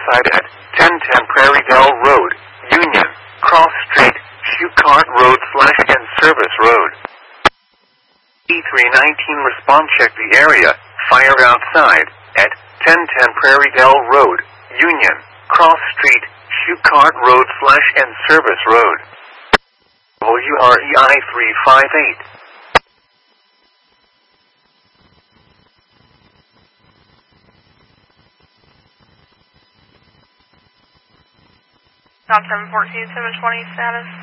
outside at 1010 Prairie Dell Road, Union, Cross Street, Schucart Road / and Service Road. E319 response, check the area, fire outside at 1010 Prairie Dell Road, Union, Cross Street, Schucart Road / and Service Road. WREI 358. South 714, 720 status.